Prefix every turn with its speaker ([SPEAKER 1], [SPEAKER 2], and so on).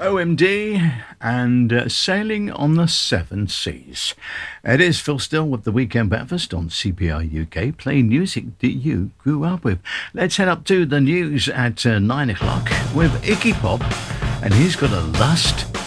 [SPEAKER 1] OMD and Sailing on the Seven Seas. It is Phil Still with the Weekend Breakfast on CPR UK, playing music that you grew up with. Let's head up to the news at 9 o'clock with Iggy Pop, and he's got a lust